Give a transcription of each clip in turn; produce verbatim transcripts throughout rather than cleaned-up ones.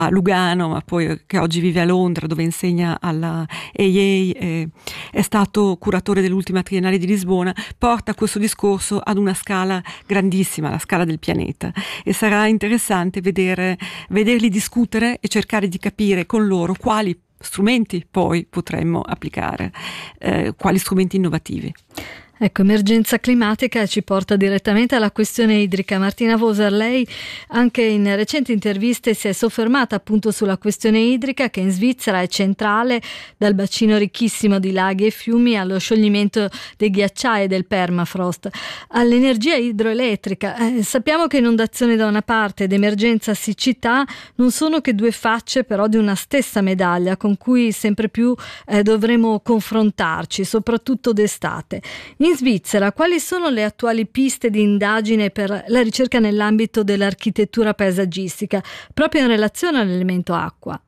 a Lugano, ma poi che oggi vive a Londra, dove insegna alla A A, eh, è stato curatore dell'ultima Triennale di Lisbona, porta questo discorso ad una scala grandissima, la scala del pianeta, e sarà interessante vedere, vederli discutere e cercare di capire con loro quali strumenti poi potremmo applicare, eh, quali strumenti innovativi. Ecco, emergenza climatica ci porta direttamente alla questione idrica. Martina Voser, lei anche in recenti interviste si è soffermata appunto sulla questione idrica, che in Svizzera è centrale, dal bacino ricchissimo di laghi e fiumi allo scioglimento dei ghiacciai e del permafrost, all'energia idroelettrica. Eh, sappiamo che inondazioni da una parte ed emergenza siccità non sono che due facce però di una stessa medaglia, con cui sempre più eh, dovremo confrontarci, soprattutto d'estate. In In Svizzera, quali sono le attuali piste di indagine per la ricerca nell'ambito dell'architettura paesaggistica, proprio in relazione all'elemento acqua?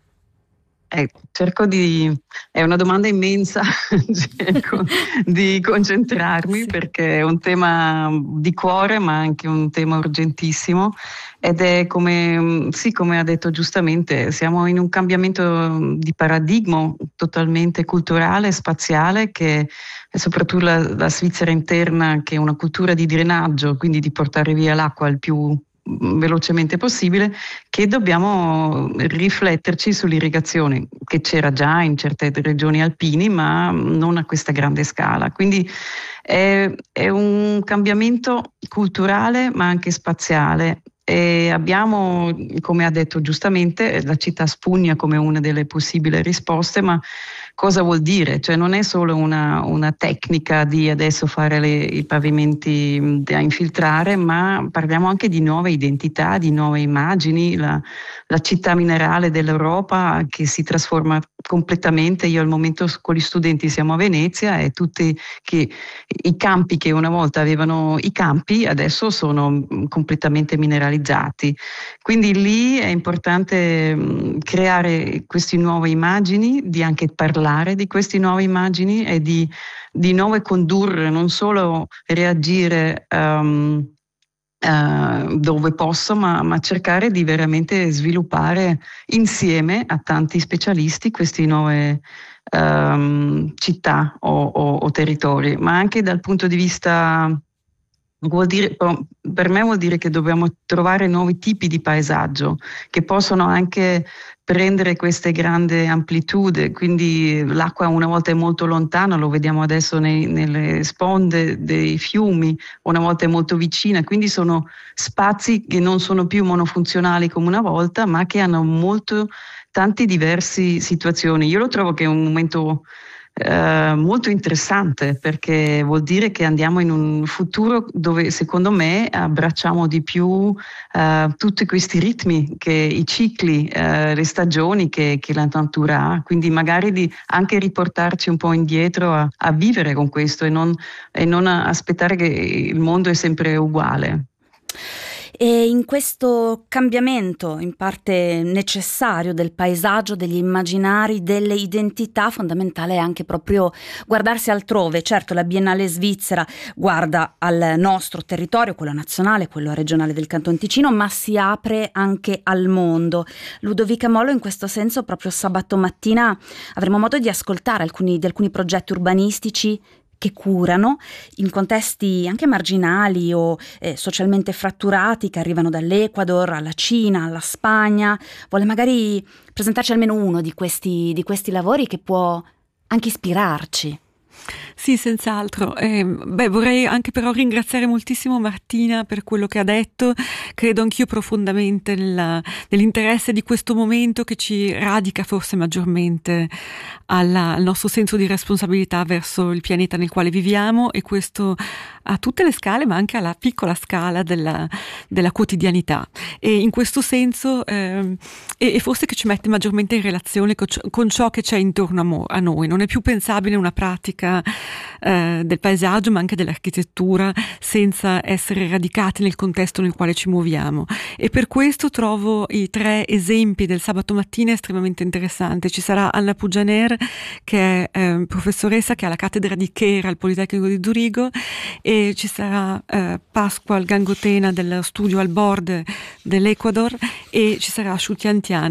Eh, cerco di, è una domanda immensa, cerco di concentrarmi sì. Perché è un tema di cuore ma anche un tema urgentissimo, ed è come, sì, come ha detto giustamente, siamo in un cambiamento di paradigma totalmente culturale, spaziale, che è soprattutto la, la Svizzera interna, che è una cultura di drenaggio, quindi di portare via l'acqua il più velocemente possibile, che dobbiamo rifletterci sull'irrigazione, che c'era già in certe regioni alpine ma non a questa grande scala, quindi è, è un cambiamento culturale ma anche spaziale. E abbiamo, come ha detto giustamente, la città spugna come una delle possibili risposte, ma cosa vuol dire? Cioè non è solo una, una tecnica di adesso fare le, i pavimenti da infiltrare, ma parliamo anche di nuove identità, di nuove immagini, la, la città minerale dell'Europa che si trasforma completamente. Io al momento con gli studenti siamo a Venezia e tutti che, i campi che una volta avevano i campi adesso sono completamente mineralizzati. Quindi lì è importante mh, creare queste nuove immagini, di anche parlare di queste nuove immagini e di, di nuove condurre, non solo reagire um, uh, dove posso, ma, ma cercare di veramente sviluppare insieme a tanti specialisti queste nuove um, città o, o, o territori, ma anche dal punto di vista. Vuol dire, per me vuol dire che dobbiamo trovare nuovi tipi di paesaggio che possono anche prendere queste grandi amplitude, quindi l'acqua una volta è molto lontana, lo vediamo adesso nei, nelle sponde dei fiumi, una volta è molto vicina, quindi sono spazi che non sono più monofunzionali come una volta, ma che hanno molto, tanti diversi situazioni. Io lo trovo che è un momento Uh, molto interessante, perché vuol dire che andiamo in un futuro dove secondo me abbracciamo di più uh, tutti questi ritmi, che i cicli, uh, le stagioni che, che la natura ha, quindi magari di anche riportarci un po' indietro a, a vivere con questo e non, e non aspettare che il mondo è sempre uguale. E in questo cambiamento in parte necessario del paesaggio, degli immaginari, delle identità, fondamentale è anche proprio guardarsi altrove. Certo, la Biennale svizzera guarda al nostro territorio, quello nazionale, quello regionale del Canton Ticino, ma si apre anche al mondo. Ludovica Mollo, in questo senso, proprio sabato mattina avremo modo di ascoltare alcuni, di alcuni progetti urbanistici che curano in contesti anche marginali o eh, socialmente fratturati, che arrivano dall'Ecuador alla Cina, alla Spagna. Vuole magari presentarci almeno uno di questi, di questi lavori che può anche ispirarci? Sì, senz'altro. Eh, beh, vorrei anche però ringraziare moltissimo Martina per quello che ha detto. Credo anch'io profondamente nella, nell'interesse di questo momento, che ci radica forse maggiormente alla, al nostro senso di responsabilità verso il pianeta nel quale viviamo, e questo a tutte le scale, ma anche alla piccola scala della, della quotidianità. E in questo senso eh, e, e forse che ci mette maggiormente in relazione con, con ciò che c'è intorno a, mo, a noi. Non è più pensabile una pratica eh, del paesaggio, ma anche dell'architettura, senza essere radicati nel contesto nel quale ci muoviamo. E per questo trovo i tre esempi del sabato mattina estremamente interessanti. Ci sarà Anna Pujaner, che è eh, professoressa che ha la cattedra di Chera al Politecnico di Zurigo, e ci sarà eh, Pasqual Gangotena dello studio Al Bord dell'Ecuador e ci sarà Shu Tiantian